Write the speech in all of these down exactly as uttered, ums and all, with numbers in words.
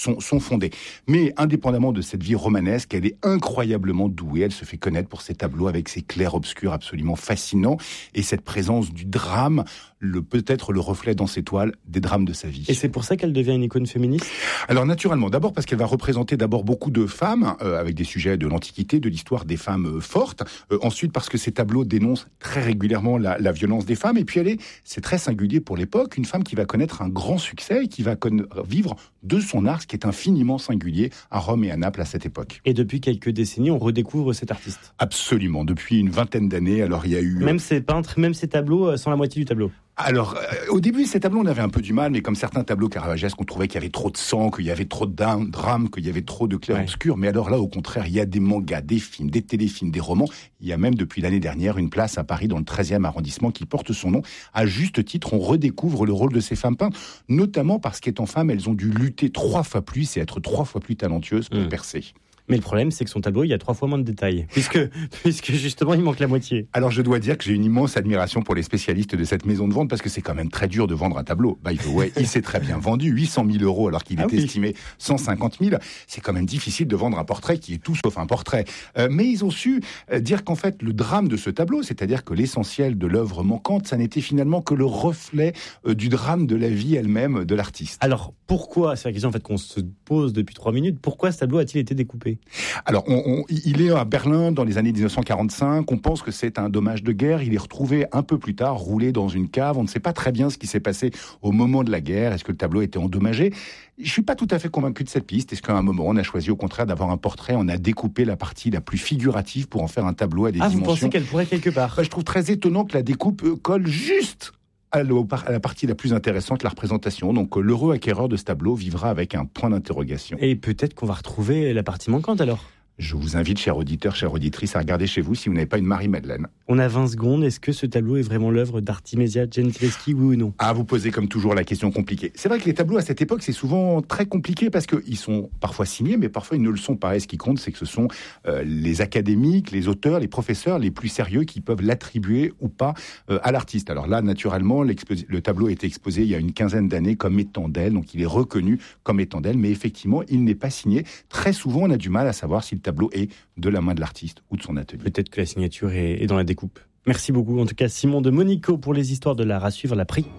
sont, sont fondées. Mais indépendamment de cette vie romanesque, elle est incroyablement douée. Elle se fait connaître pour ses tableaux avec ses clairs-obscurs absolument fascinants et cette présence du drame, le, peut-être le reflet dans ses toiles des drames de sa vie. Et c'est pour ça qu'elle devient une icône féministe ? Alors naturellement, d'abord parce qu'elle va représenter d'abord beaucoup de femmes, euh, avec des sujets de l'Antiquité, de l'histoire des femmes euh, fortes. Euh, ensuite parce que ses tableaux dénoncent très régulièrement la, la violence des femmes. Et puis elle est, c'est très singulier pour l'époque, une femme qui va connaître un grand succès et qui va conna- vivre de son art, ce qui est infiniment singulier à Rome et à Naples à cette époque. Et depuis quelques décennies, on redécouvre cet artiste. Absolument, depuis une vingtaine d'années. Alors il y a eu... Même ses peintres, même ses tableaux, euh, sans la moitié du tableau. Alors, euh, au début, ces tableaux, on avait un peu du mal, mais comme certains tableaux caravagesques, on trouvait qu'il y avait trop de sang, qu'il y avait trop de dam- drames, qu'il y avait trop de clairs-obscurs. Ouais. Mais alors là, au contraire, il y a des mangas, des films, des téléfilms, des romans. Il y a même, depuis l'année dernière, une place à Paris, dans le treizième arrondissement, qui porte son nom. À juste titre, on redécouvre le rôle de ces femmes peintres, notamment parce qu'étant femmes, elles ont dû lutter trois fois plus et être trois fois plus talentueuses pour mmh. percer. Mais le problème, c'est que son tableau, il y a trois fois moins de détails, puisque, puisque justement, il manque la moitié. Alors, je dois dire que j'ai une immense admiration pour les spécialistes de cette maison de vente, parce que c'est quand même très dur de vendre un tableau. By the way, il s'est très bien vendu, huit cent mille euros, alors qu'il ah est oui. estimé cent cinquante mille. C'est quand même difficile de vendre un portrait qui est tout sauf un portrait. Euh, mais ils ont su euh, dire qu'en fait, le drame de ce tableau, c'est-à-dire que l'essentiel de l'œuvre manquante, ça n'était finalement que le reflet euh, du drame de la vie elle-même de l'artiste. Alors, pourquoi, c'est la question en fait qu'on se pose depuis trois minutes, pourquoi ce tableau a-t-il été découpé ? Alors, on, on, il est à Berlin dans les années dix-neuf cent quarante-cinq. On pense que c'est un dommage de guerre. Il est retrouvé un peu plus tard, roulé dans une cave. On ne sait pas très bien ce qui s'est passé au moment de la guerre. Est-ce que le tableau était endommagé ? Je suis pas tout à fait convaincu de cette piste. Est-ce qu'à un moment, on a choisi au contraire d'avoir un portrait, on a découpé la partie la plus figurative pour en faire un tableau à des ah, dimensions... Ah, vous pensez qu'elle pourrait quelque part ? Bah, je trouve très étonnant que la découpe euh, colle juste à la partie la plus intéressante, la représentation. Donc, l'heureux acquéreur de ce tableau vivra avec un point d'interrogation. Et peut-être qu'on va retrouver la partie manquante alors ? Je vous invite, chers auditeurs, chères auditrices, à regarder chez vous si vous n'avez pas une Marie-Madeleine. On a vingt secondes. Est-ce que ce tableau est vraiment l'œuvre d'Artemisia Gentileschi, oui ou non ? Ah, vous posez comme toujours la question compliquée. C'est vrai que les tableaux à cette époque, c'est souvent très compliqué parce qu'ils sont parfois signés, mais parfois ils ne le sont pas. Et ce qui compte, c'est que ce sont euh, les académiques, les auteurs, les professeurs les plus sérieux qui peuvent l'attribuer ou pas euh, à l'artiste. Alors là, naturellement, le tableau a été exposé il y a une quinzaine d'années comme étant d'elle, donc il est reconnu comme étant d'elle, mais effectivement, il n'est pas signé. Très souvent, on a du mal à savoir si le tableau est de la main de l'artiste ou de son atelier. Peut-être que la signature est, est dans la découpe. Merci beaucoup, en tout cas, Simon de Monico, pour les histoires de l'art. À suivre la prix.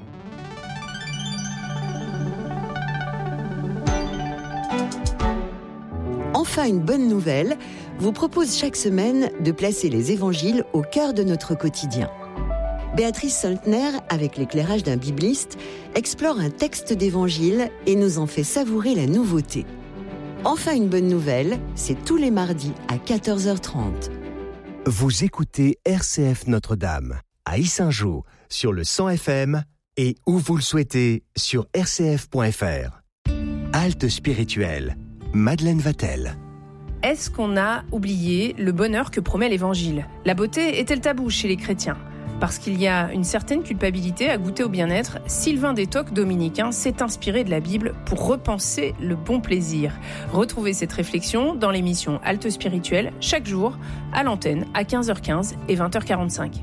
Enfin, une bonne nouvelle vous propose chaque semaine de placer les évangiles au cœur de notre quotidien. Béatrice Soltner, avec l'éclairage d'un bibliste, explore un texte d'évangile et nous en fait savourer la nouveauté. Enfin, une bonne nouvelle, c'est tous les mardis à quatorze heures trente. Vous écoutez R C F Notre-Dame, à Yssingeaux, sur le cent F M et où vous le souhaitez, sur r c f point f r. Halte spirituelle, Madeleine Vatel. Est-ce qu'on a oublié le bonheur que promet l'Évangile ? La beauté est-elle taboue chez les chrétiens ? Parce qu'il y a une certaine culpabilité à goûter au bien-être, Sylvain Détoc, dominicain, s'est inspiré de la Bible pour repenser le bon plaisir. Retrouvez cette réflexion dans l'émission Halte Spirituelle, chaque jour, à l'antenne, à quinze heures quinze et vingt heures quarante-cinq.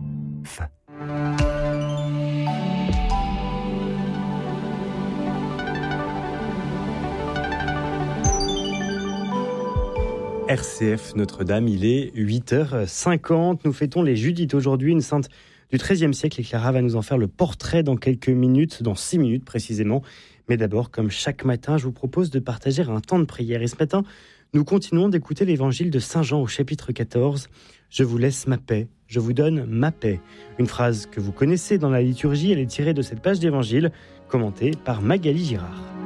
R C F Notre-Dame, il est huit heures cinquante. Nous fêtons les Judith aujourd'hui, une sainte du treizième siècle. Et Clara va nous en faire le portrait dans quelques minutes, dans six minutes précisément. Mais d'abord, comme chaque matin, je vous propose de partager un temps de prière. Et ce matin, nous continuons d'écouter l'évangile de Saint Jean au chapitre quatorze. Je vous laisse ma paix, je vous donne ma paix. Une phrase que vous connaissez dans la liturgie, elle est tirée de cette page d'évangile, commentée par Magali Girard.